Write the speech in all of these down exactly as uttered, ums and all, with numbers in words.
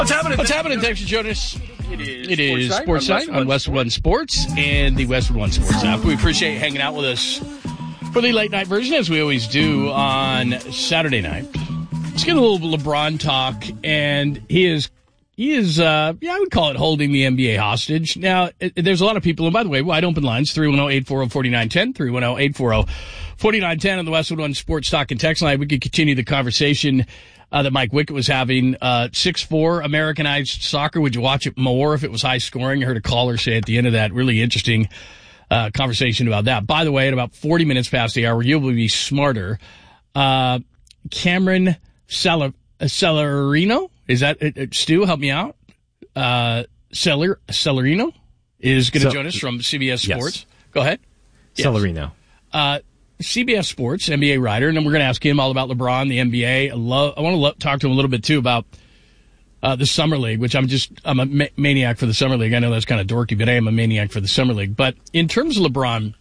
What's happening? What's happening? Thanks for joining us. It is, it is Sports Night on Westwood One Sports and the Westwood One Sports app. We appreciate you hanging out with us for the late night version, as we always do on Saturday night. Let's get a little LeBron talk, and he is, he is, uh, yeah, I would call it holding the N B A hostage. Now, it, there's a lot of people, and by the way, wide open lines, three one zero, eight four zero, four nine one zero, three one zero, eight four zero, four nine one zero on the Westwood One Sports Talk and Text line. We could continue the conversation Uh, that Mike Wickett was having. uh, six four Americanized soccer. Would you watch it more if it was high scoring? I heard a caller say at the end of that, really interesting uh, conversation about that. By the way, at about forty minutes past the hour, you'll be smarter. Uh, Cameron Celer- Celerino, is that, uh, Stu, help me out? Uh, Celer- Celerino is going to so, join us from C B S Sports. Yes. Go ahead. Celerino. Yes. Uh, C B S Sports, N B A writer, and then we're going to ask him all about LeBron, the N B A. I, love, I want to lo- talk to him a little bit, too, about uh, the Summer League, which I'm just, I'm a ma- maniac for the Summer League. I know that's kind of dorky, but I am a maniac for the Summer League. But in terms of LeBron,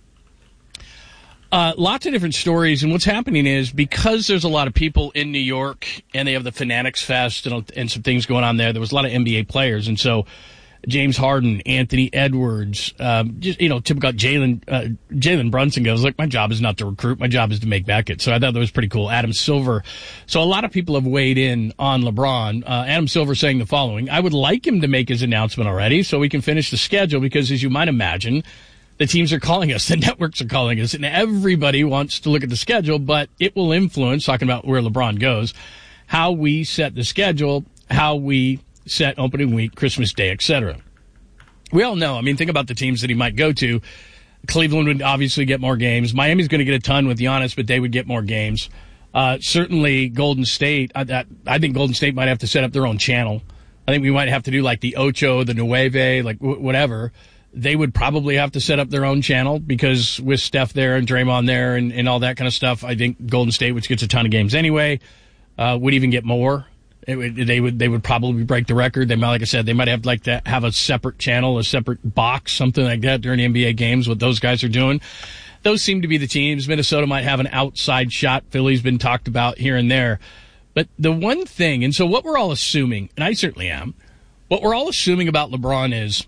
uh, lots of different stories, and what's happening is because there's a lot of people in New York, and they have the Fanatics Fest and, and some things going on there, there was a lot of N B A players, and so James Harden, Anthony Edwards, um, just, you know, typical Jalen, uh, Jalen Brunson goes, look, my job is not to recruit. My job is to make Beckett. So I thought that was pretty cool. Adam Silver. So a lot of people have weighed in on LeBron. Uh, Adam Silver saying the following: I would like him to make his announcement already so we can finish the schedule, because as you might imagine, the teams are calling us, the networks are calling us, and everybody wants to look at the schedule, but it will influence, talking about where LeBron goes, how we set the schedule, how we set opening week, Christmas Day, et cetera. We all know. I mean, think about the teams that he might go to. Cleveland would obviously get more games. Miami's going to get a ton with Giannis, but they would get more games. Uh, certainly Golden State. I, I think Golden State might have to set up their own channel. I think we might have to do like the Ocho, the Nueve, like w- whatever. They would probably have to set up their own channel, because with Steph there and Draymond there and, and all that kind of stuff, I think Golden State, which gets a ton of games anyway, uh, would even get more. It would, they would they would probably break the record. They might, like I said, they might have like to have a separate channel, a separate box, something like that during the N B A games. What those guys are doing, those seem to be the teams. Minnesota might have an outside shot. Philly's been talked about here and there, but the one thing, and so what we're all assuming, and I certainly am, what we're all assuming about LeBron is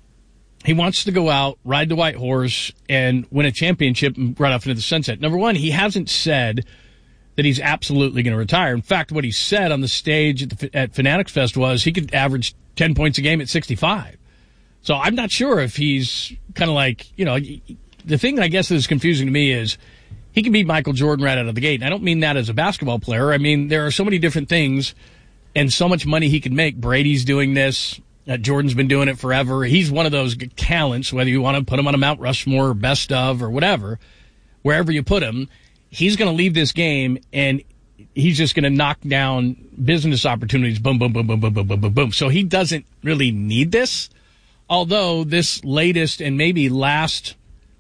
he wants to go out, ride the white horse, and win a championship and run off into the sunset. Number one, he hasn't said that he's absolutely going to retire. In fact, what he said on the stage at, the, at Fanatics Fest was he could average ten points a game at sixty-five. So I'm not sure if he's kind of like, you know, the thing I guess that is confusing to me is he can beat Michael Jordan right out of the gate. And I don't mean that as a basketball player. I mean, there are so many different things and so much money he could make. Brady's doing this. Uh, Jordan's been doing it forever. He's one of those talents, whether you want to put him on a Mount Rushmore or best of or whatever, wherever you put him. He's going to leave this game, and he's just going to knock down business opportunities, boom, boom, boom, boom, boom, boom, boom, boom, boom. So he doesn't really need this, although this latest and maybe last,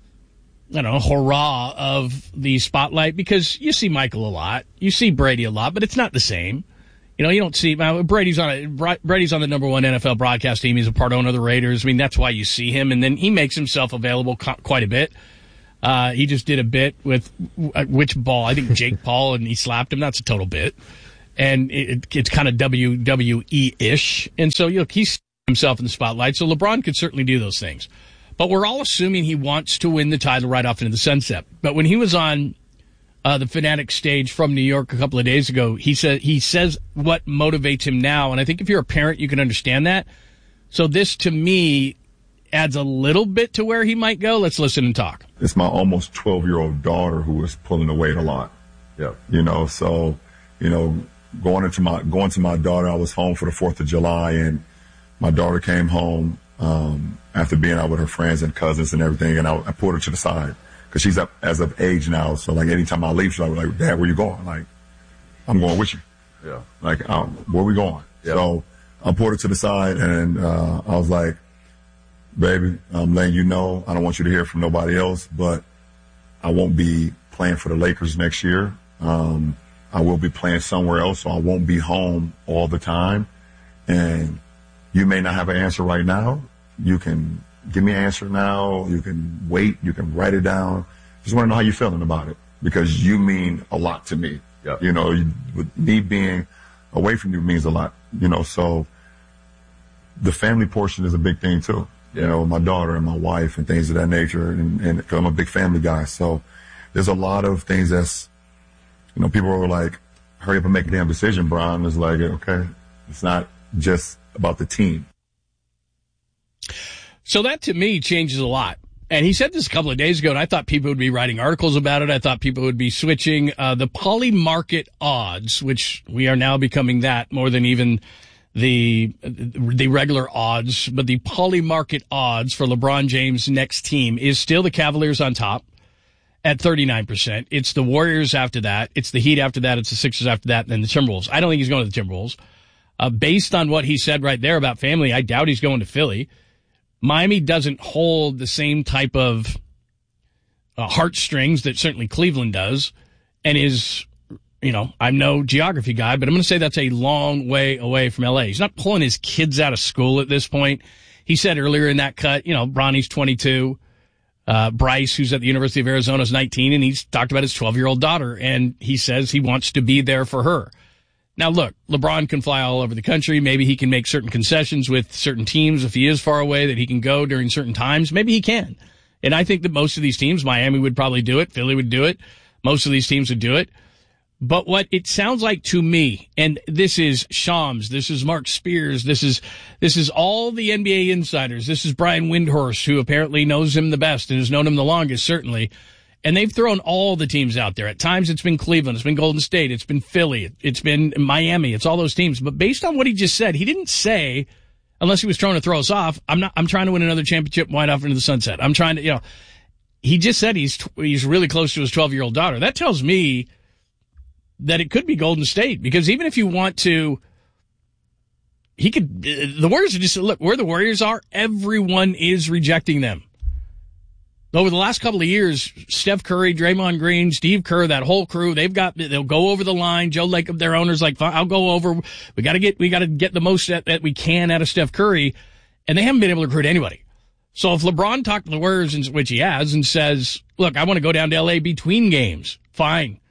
I don't know, hurrah of the spotlight, because you see Michael a lot, you see Brady a lot, but it's not the same. You know, you don't see uh, Brady's on a, Brady's on the number one N F L broadcast team. He's a part owner of the Raiders. I mean, that's why you see him, and then he makes himself available co- quite a bit. Uh, he just did a bit with uh, which ball? I think Jake Paul, and he slapped him. That's a total bit. And it, it's kind of W W E-ish. And so, you know, he's himself in the spotlight. So LeBron could certainly do those things. But we're all assuming he wants to win the title right off into the sunset. But when he was on uh, the Fanatic stage from New York a couple of days ago, he said he says what motivates him now. And I think if you're a parent, you can understand that. So this, to me, adds a little bit to where he might go. Let's listen and talk. It's my almost twelve-year-old daughter who is pulling the weight a lot. Yeah. You know, so, you know, going into my going to my daughter, I was home for the fourth of July, and my daughter came home um, after being out with her friends and cousins and everything, and I, I pulled her to the side because she's up as of age now. So, like, anytime I leave, she's like, Dad, where you going? Like, I'm going with you. Yeah. Like, um, where we going? Yeah. So I pulled her to the side, and uh, I was like, baby, I'm letting you know, I don't want you to hear from nobody else, but I won't be playing for the Lakers next year. Um, I will be playing somewhere else, so I won't be home all the time. And you may not have an answer right now. You can give me an answer now. You can wait. You can write it down. Just want to know how you're feeling about it, because you mean a lot to me. Yeah. You know, you, with me being away from you means a lot, you know, so the family portion is a big thing too. You know, my daughter and my wife and things of that nature, and, and cause I'm a big family guy. So there's a lot of things that's, you know, people are like, hurry up and make a damn decision, Brian. It's like, okay, it's not just about the team. So that to me changes a lot. And he said this a couple of days ago, and I thought people would be writing articles about it. I thought people would be switching uh, the poly market odds, which we are now becoming that more than even the the regular odds. But the poly market odds for LeBron James' next team is still the Cavaliers on top at thirty-nine percent. It's the Warriors after that. It's the Heat after that. It's the Sixers after that. And then the Timberwolves. I don't think he's going to the Timberwolves. Uh, based on what he said right there about family, I doubt he's going to Philly. Miami doesn't hold the same type of uh, heartstrings that certainly Cleveland does, and is, you know, I'm no geography guy, but I'm going to say that's a long way away from L A. He's not pulling his kids out of school at this point. He said earlier in that cut, you know, Bronny's twenty-two, uh, Bryce, who's at the University of Arizona, is nineteen, and he's talked about his twelve-year-old daughter, and he says he wants to be there for her. Now, look, LeBron can fly all over the country. Maybe he can make certain concessions with certain teams if he is far away, that he can go during certain times. Maybe he can. And I think that most of these teams, Miami would probably do it. Philly would do it. Most of these teams would do it. But what it sounds like to me, and this is Shams, this is Mark Spears, this is this is all the N B A insiders. This is Brian Windhorst, who apparently knows him the best and has known him the longest, certainly. And they've thrown all the teams out there. At times it's been Cleveland, it's been Golden State, it's been Philly, it's been Miami, it's all those teams. But based on what he just said, he didn't say, unless he was trying to throw us off, I'm not, I'm trying to win another championship wide off into the sunset. I'm trying to, you know, he just said he's, he's really close to his twelve-year-old daughter. That tells me that it could be Golden State, because even if you want to, he could, the Warriors are just, look, where the Warriors are, everyone is rejecting them. Over the last couple of years, Steph Curry, Draymond Green, Steve Kerr, that whole crew, they've got, they'll go over the line. Joe Lacob, their owner's like, I'll go over. We gotta get, we gotta get the most that, that we can out of Steph Curry. And they haven't been able to recruit anybody. So if LeBron talked to the Warriors, which he has, and says, look, I want to go down to L A between games, fine.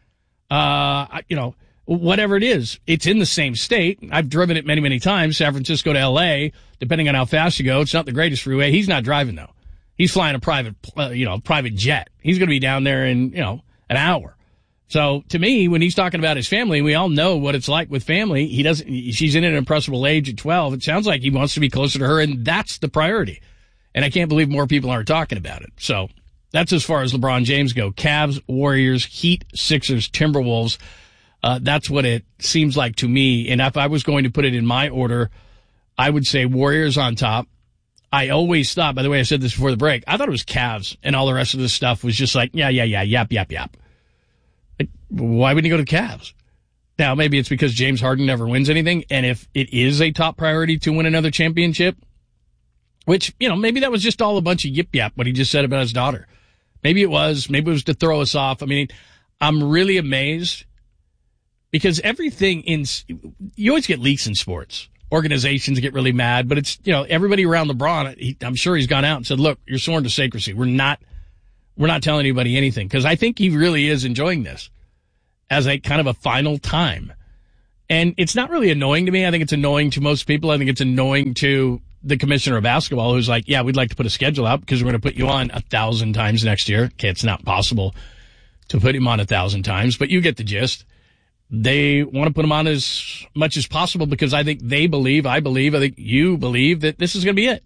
Uh, you know, whatever it is, it's in the same state. I've driven it many, many times, San Francisco to L A, depending on how fast you go. It's not the greatest freeway. He's not driving though. He's flying a private, uh, you know, private jet. He's going to be down there in, you know, an hour. So to me, when he's talking about his family, we all know what it's like with family. He doesn't, she's in an impressionable age at twelve. It sounds like he wants to be closer to her, and that's the priority. And I can't believe more people aren't talking about it. So that's as far as LeBron James go. Cavs, Warriors, Heat, Sixers, Timberwolves. Uh, that's what it seems like to me. And if I was going to put it in my order, I would say Warriors on top. I always thought, by the way, I said this before the break, I thought it was Cavs, and all the rest of this stuff was just like, yeah, yeah, yeah, yap, yap, yap. Like, why wouldn't you go to Cavs? Now, maybe it's because James Harden never wins anything, and if it is a top priority to win another championship, which, you know, maybe that was just all a bunch of yip yap, what he just said about his daughter. Maybe it was. Maybe it was to throw us off. I mean, I'm really amazed, because everything in, you always get leaks in sports. Organizations get really mad, but it's, you know, everybody around LeBron, he, I'm sure he's gone out and said, look, you're sworn to secrecy. We're not, we're not telling anybody anything. Cause I think he really is enjoying this as a kind of a final time. And it's not really annoying to me. I think it's annoying to most people. I think it's annoying to the commissioner of basketball, who's like, yeah, we'd like to put a schedule out because we're going to put you on a thousand times next year. Okay. It's not possible to put him on a thousand times, but you get the gist. They want to put him on as much as possible because I think they believe, I believe, I think you believe that this is going to be it.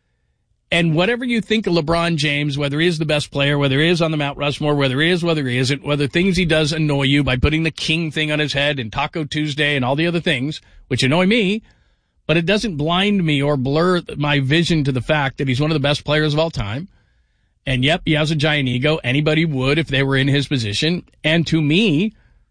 And whatever you think of LeBron James, whether he is the best player, whether he is on the Mount Rushmore, whether he is, whether he isn't, whether things he does annoy you by putting the king thing on his head and Taco Tuesday and all the other things, which annoy me, but it doesn't blind me or blur my vision to the fact that he's one of the best players of all time. And yep, he has a giant ego. Anybody would if they were in his position. And to me,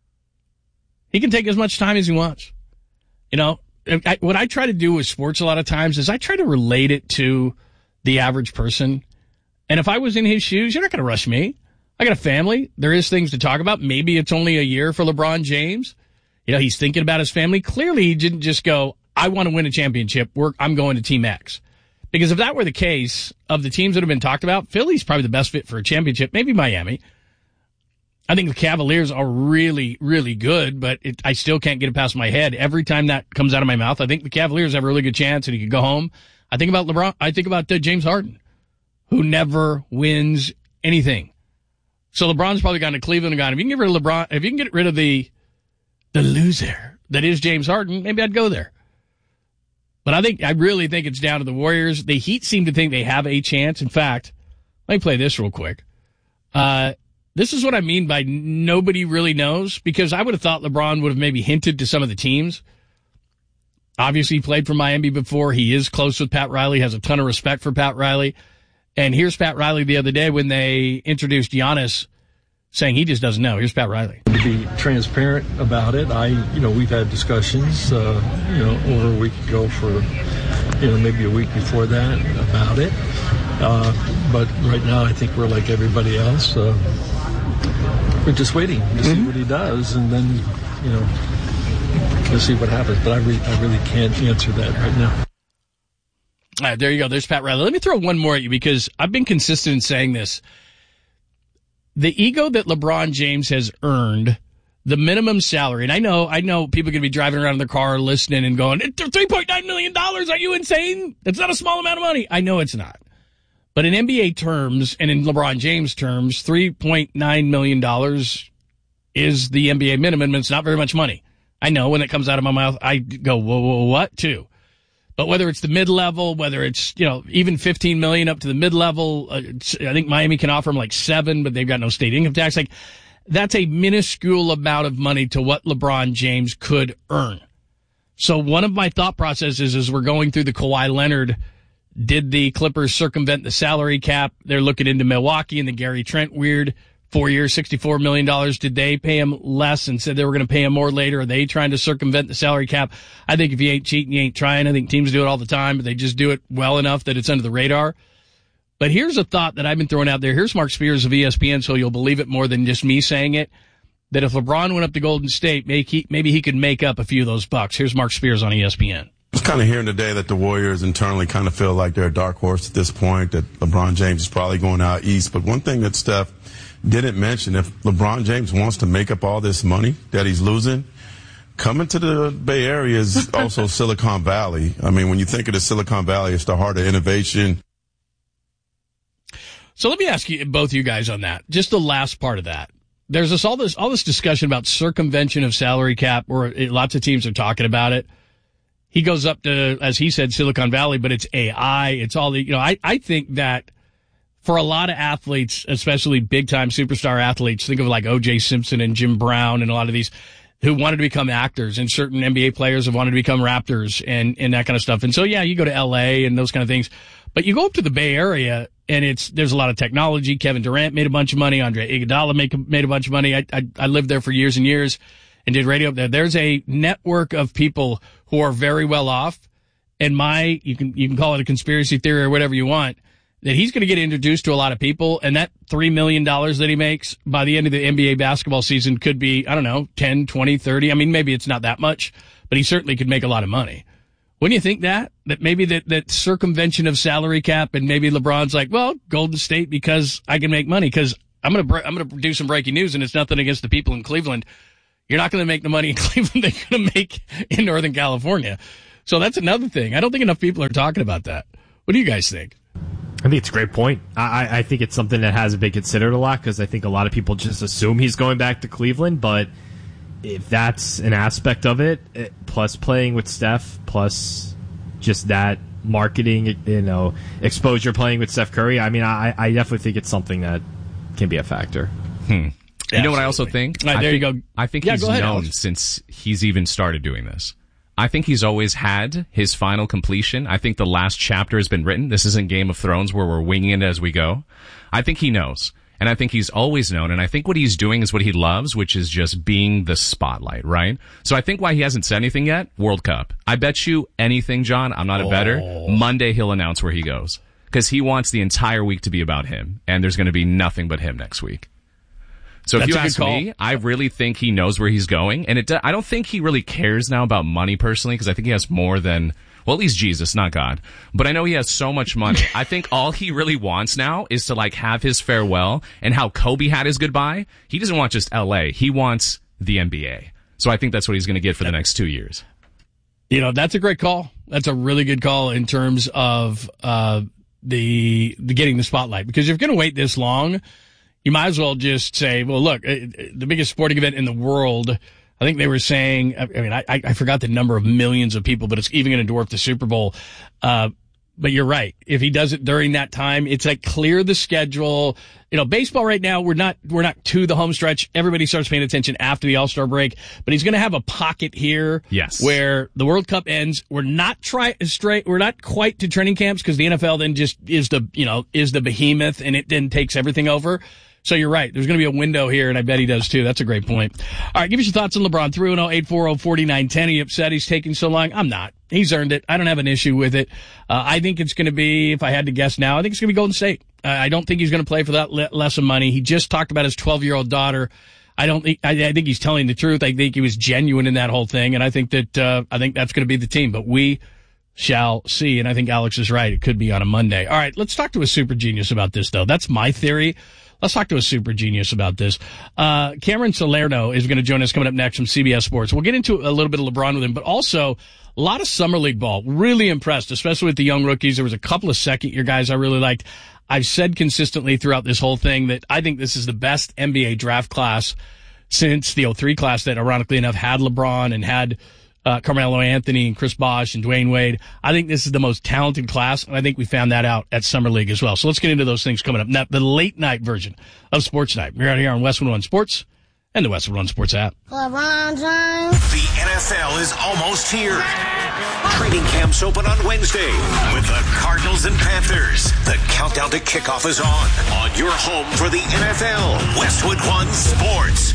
he can take as much time as he wants. You know, I, what I try to do with sports a lot of times is I try to relate it to the average person. And if I was in his shoes, you're not going to rush me. I got a family. There is things to talk about. Maybe it's only a year for LeBron James. You know, he's thinking about his family. Clearly, he didn't just go, I want to win a championship. We're, I'm going to Team X. Because if that were the case, of the teams that have been talked about, Philly's probably the best fit for a championship. Maybe Miami. I think the Cavaliers are really, really good, but it, I still can't get it past my head. Every time that comes out of my mouth, I think the Cavaliers have a really good chance and he could go home. I think about LeBron. I think about uh, James Harden, who never wins anything. So LeBron's probably gone to Cleveland and gone, if you can get rid of LeBron, if you can get rid of the, the loser that is James Harden, maybe I'd go there. But I think, I really think it's down to the Warriors. The Heat seem to think they have a chance. In fact, let me play this real quick. Uh, This is what I mean by nobody really knows, because I would have thought LeBron would have maybe hinted to some of the teams. Obviously, he played for Miami before. He is close with Pat Riley, has a ton of respect for Pat Riley. And here's Pat Riley the other day when they introduced Giannis, saying he just doesn't know. Here's Pat Riley. To be transparent about it, I, you know, we've had discussions, uh, you know, over a week ago for, you know, maybe a week before that about it. Uh, but right now, I think we're like everybody else. Uh, We're just waiting to see mm-hmm. what he does, and then, you know, we'll see what happens. But I, re- I really can't answer that right now. All right, there you go. There's Pat Riley. Let me throw one more at you, because I've been consistent in saying this. The ego that LeBron James has earned, the minimum salary, and I know, I know people are going to be driving around in their car listening and going, three point nine million dollars, are you insane? It's not a small amount of money. I know it's not. But in N B A terms and in LeBron James terms, three point nine million dollars is the N B A minimum, and it's not very much money. I know when it comes out of my mouth, I go, whoa, whoa, what, too? But whether it's the mid-level, whether it's, you know, even fifteen million dollars up to the mid-level, uh, I think Miami can offer him like seven, but they've got no state income tax. Like, that's a minuscule amount of money to what LeBron James could earn. So one of my thought processes is we're going through the Kawhi Leonard, did the Clippers circumvent the salary cap? They're looking into Milwaukee and the Gary Trent weird. Four years, sixty-four million dollars. Did they pay him less and said they were going to pay him more later? Are they trying to circumvent the salary cap? I think if you ain't cheating, you ain't trying. I think teams do it all the time, but they just do it well enough that it's under the radar. But here's a thought that I've been throwing out there. Here's Mark Spears of E S P N, so you'll believe it more than just me saying it, that if LeBron went up to Golden State, maybe he, maybe he could make up a few of those bucks. Here's Mark Spears on E S P N. I was kind of hearing today that the Warriors internally kind of feel like they're a dark horse at this point, that LeBron James is probably going out east. But one thing that Steph didn't mention, if LeBron James wants to make up all this money that he's losing, coming to the Bay Area is also Silicon Valley. I mean, when you think of the Silicon Valley, it's the heart of innovation. So let me ask you, both you guys, on that. Just the last part of that. There's this all this all this discussion about circumvention of salary cap, or lots of teams are talking about it. He goes up to, as he said, Silicon Valley, but it's A I. It's all the, you know, I, I think that for a lot of athletes, especially big-time superstar athletes, think of like O J Simpson and Jim Brown and a lot of these who wanted to become actors, and certain N B A players have wanted to become Raptors and, and that kind of stuff. And so, yeah, you go to L A and those kind of things. But you go up to the Bay Area, and it's there's a lot of technology. Kevin Durant made a bunch of money. Andre Iguodala made, made a bunch of money. I, I, I lived there for years and years and did radio up there. There's a network of people who are very well off. And my, you can, you can call it a conspiracy theory or whatever you want, that he's going to get introduced to a lot of people, and that three million dollars that he makes by the end of the N B A basketball season could be, I don't know, ten, twenty, thirty. I mean, maybe it's not that much, but he certainly could make a lot of money. Wouldn't you think that? That maybe that, that circumvention of salary cap, and maybe LeBron's like, well, Golden State, because I can make money, because I'm going to, I'm going to do some breaking news, and it's nothing against the people in Cleveland. You're not going to make the money in Cleveland they're going to make in Northern California. So that's another thing. I don't think enough people are talking about that. What do you guys think? I think it's a great point. I, I think it's something that hasn't been considered a lot, because I think a lot of people just assume he's going back to Cleveland. But if that's an aspect of it, it plus playing with Steph, plus just that marketing, you know, exposure playing with Steph Curry, I mean, I, I definitely think it's something that can be a factor. Hmm. You know what I also think? Right, there I think, you go. I think yeah, he's ahead, known Alex. since he's even started doing this. I think he's always had his final completion. I think the last chapter has been written. This isn't Game of Thrones where we're winging it as we go. I think he knows. And I think he's always known. And I think what he's doing is what he loves, which is just being the spotlight, right? So I think why he hasn't said anything yet, World Cup. I bet you anything, John, I'm not a bettor, Oh. Monday he'll announce where he goes. Because he wants the entire week to be about him. And there's going to be nothing but him next week. So That's if you a good ask call. me, I really think he knows where he's going, and it. I don't think he really cares now about money personally, because I think he has more than Well, he's Jesus, not God. But I know he has so much money. I think all he really wants now is to, like, have his farewell, and how Kobe had his goodbye. He doesn't want just L A. He wants the N B A. So I think that's what he's going to get for the next two years. You know, that's a great call. That's a really good call in terms of uh, the, the getting the spotlight. Because if you're going to wait this long, you might as well just say, well, look, the biggest sporting event in the world, I think they were saying, I mean, I, I forgot the number of millions of people, but it's even going to dwarf the Super Bowl. Uh, but you're right. If he does it during that time, it's like clear the schedule. You know, baseball right now, we're not, we're not to the home stretch. Everybody starts paying attention after the All-Star break, but he's going to have a pocket here. Yes. Where the World Cup ends. We're not try straight, we're not quite to training camps because the N F L then just is the, you know, is the behemoth and it then takes everything over. So you're right. There's going to be a window here, and I bet he does too. That's a great point. All right, give us your thoughts on LeBron. three one zero, eight four zero, four nine one zero. Are you upset he's taking so long? I'm not. He's earned it. I don't have an issue with it. Uh, I think it's going to be, if I had to guess now, I think it's going to be Golden State. Uh, I don't think he's going to play for that le- less of money. He just talked about his twelve-year-old daughter. I don't think, I, I think he's telling the truth. I think he was genuine in that whole thing, and I think that, uh, I think that's going to be the team. But we shall see, and I think Alex is right. It could be on a Monday. All right, let's talk to a super genius about this, though. That's my theory. Let's talk to a super genius about this. Uh, Cameron Salerno is going to join us coming up next from C B S Sports. We'll get into a little bit of LeBron with him, but also a lot of summer league ball. Really impressed, especially with the young rookies. There was a couple of second-year guys I really liked. I've said consistently throughout this whole thing that I think this is the best N B A draft class since the oh three class that, ironically enough, had LeBron and had Uh, Carmelo Anthony and Chris Bosh and Dwayne Wade. I think this is the most talented class, and I think we found that out at Summer League as well. So let's get into those things coming up. Now, the late night version of Sports Night. We're out here on Westwood One Sports and the Westwood One Sports app. LeBron James. The N F L is almost here. Training camps open on Wednesday with the Cardinals and Panthers. The countdown to kickoff is on. On your home for the N F L, Westwood One Sports.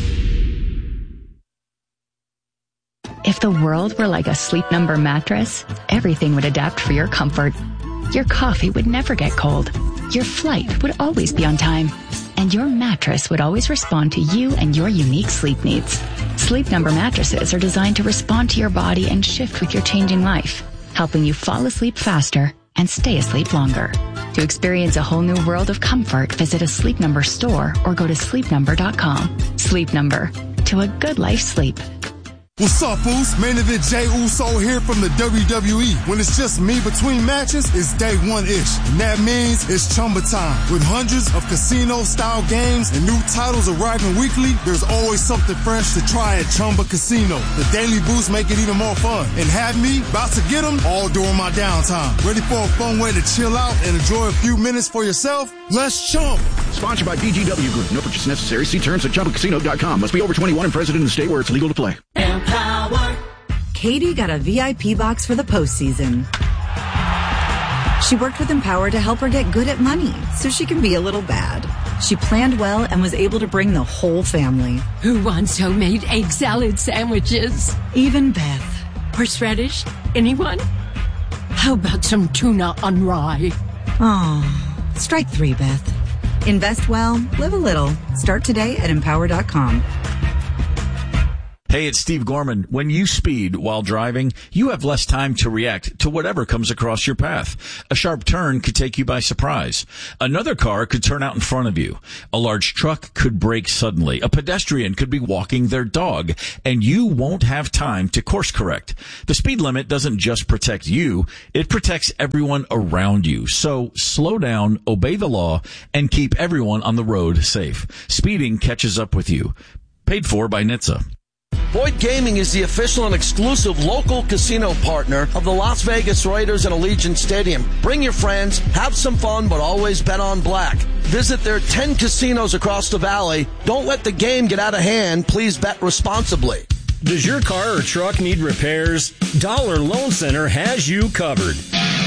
If the world were like a Sleep Number mattress, everything would adapt for your comfort. Your coffee would never get cold. Your flight would always be on time. And your mattress would always respond to you and your unique sleep needs. Sleep Number mattresses are designed to respond to your body and shift with your changing life, helping you fall asleep faster and stay asleep longer. To experience a whole new world of comfort, visit a Sleep Number store or go to sleep number dot com. Sleep Number. To a good life sleep. What's up, Foos? Main event Jey Uso here from the W W E. When it's just me between matches, it's day one-ish. And that means it's Chumba time. With hundreds of casino-style games and new titles arriving weekly, there's always something fresh to try at Chumba Casino. The daily boosts make it even more fun. And have me about to get them all during my downtime. Ready for a fun way to chill out and enjoy a few minutes for yourself? Let's Chumba. Sponsored by B G W Group. No purchase necessary. See terms at Chumba Casino dot com. Must be over twenty-one and present in the state where it's legal to play. Power. Katie got a V I P box for the postseason. She worked with Empower to help her get good at money so she can be a little bad. She planned well and was able to bring the whole family. Who wants homemade egg salad sandwiches? Even Beth. Horseradish? Anyone? How about some tuna on rye? Oh, strike three, Beth. Invest well, live a little. Start today at empower dot com. Hey, it's Steve Gorman. When you speed while driving, you have less time to react to whatever comes across your path. A sharp turn could take you by surprise. Another car could turn out in front of you. A large truck could brake suddenly. A pedestrian could be walking their dog, and you won't have time to course correct. The speed limit doesn't just protect you, it protects everyone around you. So slow down, obey the law, and keep everyone on the road safe. Speeding catches up with you. Paid for by N H T S A. Boyd Gaming is the official and exclusive local casino partner of the Las Vegas Raiders and Allegiant Stadium. Bring your friends, have some fun, but always bet on black. Visit their ten casinos across the valley. Don't let the game get out of hand. Please bet responsibly. Does your car or truck need repairs? Dollar Loan Center has you covered.